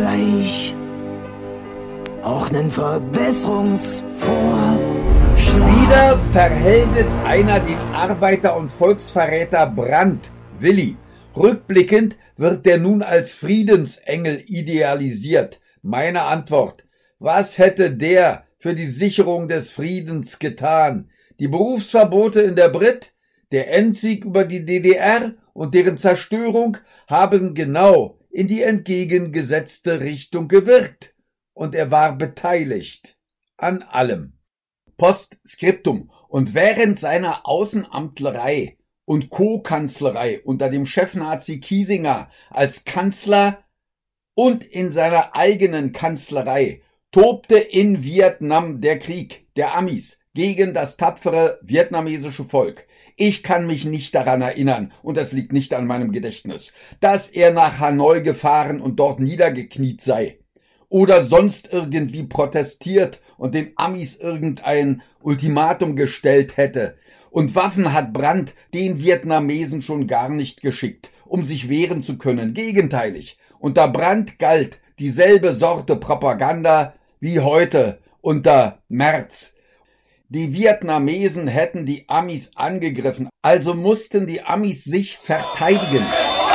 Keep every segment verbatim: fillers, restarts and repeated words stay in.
vielleicht auch nen Verbesserungsvorschlag. Wieder verheldet einer den Arbeiter- und Volksverräter Brandt, Willi. Rückblickend wird der nun als Friedensengel idealisiert. Meine Antwort: Was hätte der für die Sicherung des Friedens getan? Die Berufsverbote in der Brit, der Endsieg über die D D R und deren Zerstörung haben genau in die entgegengesetzte Richtung gewirkt. Und er war beteiligt an allem. Postskriptum: Und während seiner Außenamtlerei und Co-Kanzlerei unter dem Chefnazi Kiesinger als Kanzler und in seiner eigenen Kanzlerei tobte in Vietnam der Krieg der Amis gegen das tapfere vietnamesische Volk. Ich kann mich nicht daran erinnern, und das liegt nicht an meinem Gedächtnis, dass er nach Hanoi gefahren und dort niedergekniet sei oder sonst irgendwie protestiert und den Amis irgendein Ultimatum gestellt hätte. Und Waffen hat Brandt den Vietnamesen schon gar nicht geschickt, um sich wehren zu können. Gegenteilig. Unter Brandt galt dieselbe Sorte Propaganda wie heute unter Merz. Die Vietnamesen hätten die Amis angegriffen, also mussten die Amis sich verteidigen.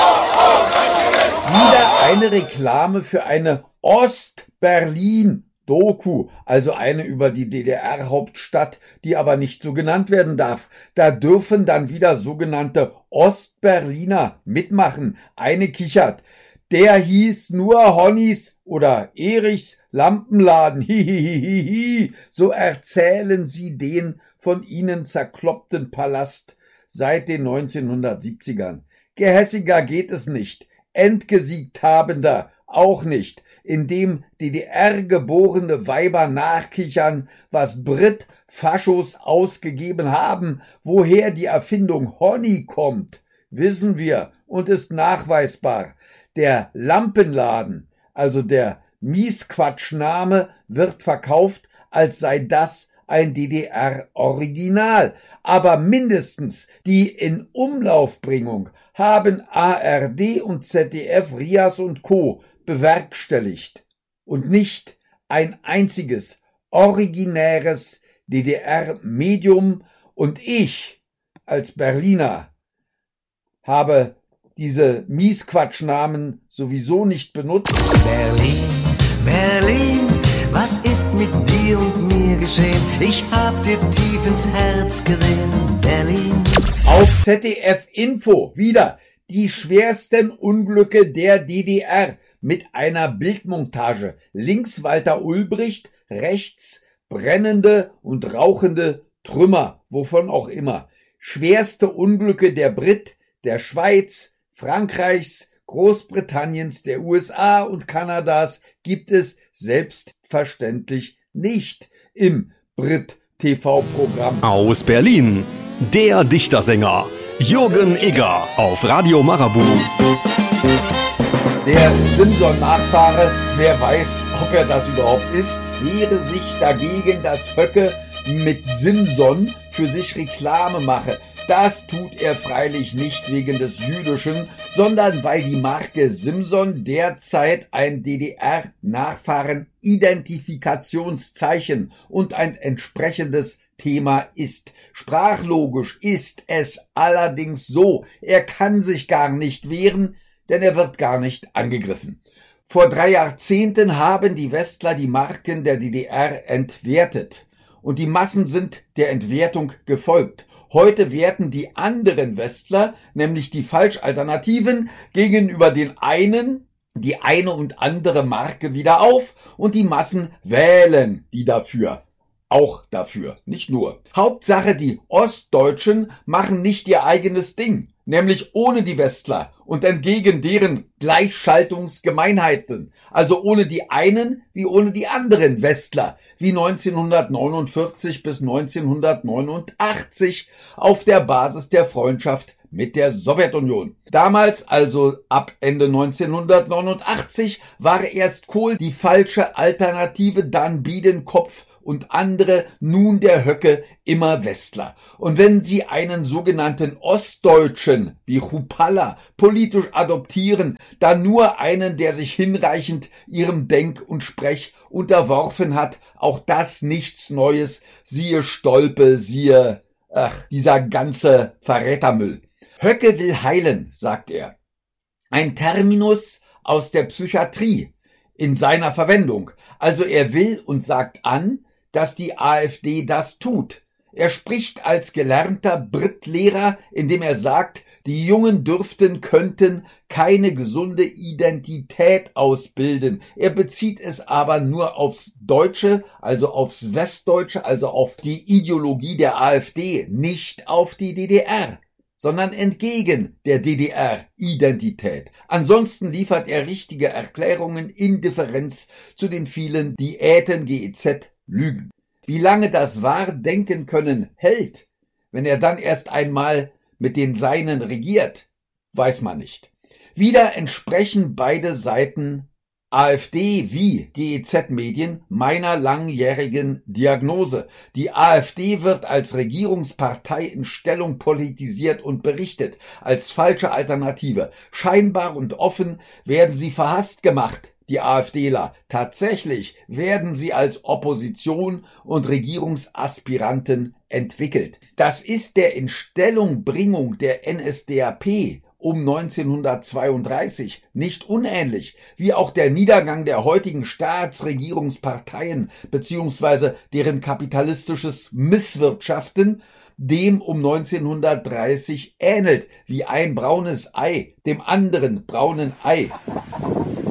Wieder eine Reklame für eine Ost-Berlin-Doku, also eine über die D D R-Hauptstadt, die aber nicht so genannt werden darf. Da dürfen dann wieder sogenannte Ostberliner mitmachen. Eine kichert. Der hieß nur Honnys oder Erichs Lampenladen. Hihihihi. So erzählen sie den von ihnen zerkloppten Palast seit den neunzehnhundertsiebzigern. Gehässiger geht es nicht. Endgesiegt habender auch nicht, indem D D R-geborene Weiber nachkichern, was Brit-Faschos ausgegeben haben. Woher die Erfindung Honey kommt, wissen wir und ist nachweisbar. Der Lampenladen, also der Miesquatschname, wird verkauft, als sei das ein D D R-Original. Aber mindestens die in Umlaufbringung haben A R D und Z D F, R I A S und Co. bewerkstelligt. Und nicht ein einziges originäres D D R-Medium. Und ich als Berliner habe diese Miesquatschnamen sowieso nicht benutzt. Berlin, Berlin, was ist mit dir und mir geschehen? Ich hab dir tief ins Herz gesehen, Berlin. Auf Z D F Info wieder die schwersten Unglücke der D D R mit einer Bildmontage. Links Walter Ulbricht, rechts brennende und rauchende Trümmer, wovon auch immer. Schwerste Unglücke der Brit, der Schweiz, Frankreichs, Großbritanniens, der U S A und Kanadas gibt es selbstverständlich nicht im Brit-T V-Programm. Aus Berlin, der Dichtersänger Jürgen Egger auf Radio Marabout. Der Simson-Nachfahre, wer weiß, ob er das überhaupt ist, wehre sich dagegen, dass Höcke mit Simson für sich Reklame mache. Das tut er freilich nicht wegen des Jüdischen, sondern weil die Marke Simson derzeit ein D D R-Nachfahren-Identifikationszeichen und ein entsprechendes Thema ist. Sprachlogisch ist es allerdings so, er kann sich gar nicht wehren, denn er wird gar nicht angegriffen. Vor drei Jahrzehnten haben die Westler die Marken der D D R entwertet und die Massen sind der Entwertung gefolgt. Heute werten die anderen Westler, nämlich die Falschalternativen, gegenüber den einen die eine und andere Marke wieder auf und die Massen wählen die dafür. Auch dafür, nicht nur. Hauptsache, die Ostdeutschen machen nicht ihr eigenes Ding, nämlich ohne die Westler und entgegen deren Gleichschaltungsgemeinheiten, also ohne die einen wie ohne die anderen Westler, wie neunzehnhundertneunundvierzig bis neunzehnhundertneunundachtzig auf der Basis der Freundschaft mit der Sowjetunion. Damals, also ab Ende neunzehnhundertneunundachtzig, war erst Kohl die falsche Alternative, dann Biedenkopf und andere, nun der Höcke, immer Westler. Und wenn sie einen sogenannten Ostdeutschen wie Chupalla politisch adoptieren, dann nur einen, der sich hinreichend ihrem Denk und Sprech unterworfen hat, auch das nichts Neues, siehe Stolpe, siehe, ach, dieser ganze Verrätermüll. Höcke will heilen, sagt er. Ein Terminus aus der Psychiatrie in seiner Verwendung. Also er will und sagt an, dass die AfD das tut. Er spricht als gelernter Brit-Lehrer, indem er sagt, die Jungen dürften, könnten keine gesunde Identität ausbilden. Er bezieht es aber nur aufs Deutsche, also aufs Westdeutsche, also auf die Ideologie der AfD, nicht auf die D D R, sondern entgegen der D D R-Identität. Ansonsten liefert er richtige Erklärungen in Differenz zu den vielen Diäten, G E Z, Lügen. Wie lange das Wahrdenken können hält, wenn er dann erst einmal mit den Seinen regiert, weiß man nicht. Wieder entsprechen beide Seiten AfD wie G E Z-Medien meiner langjährigen Diagnose. Die AfD wird als Regierungspartei in Stellung politisiert und berichtet, als falsche Alternative. Scheinbar und offen werden sie verhasst gemacht, die AfDler. Tatsächlich werden sie als Opposition und Regierungsaspiranten entwickelt. Das ist der Instellungbringung der N S D A P um neunzehnhundertzweiunddreißig nicht unähnlich, wie auch der Niedergang der heutigen Staatsregierungsparteien bzw. deren kapitalistisches Misswirtschaften dem um neunzehnhundertdreißig ähnelt, wie ein braunes Ei dem anderen braunen Ei.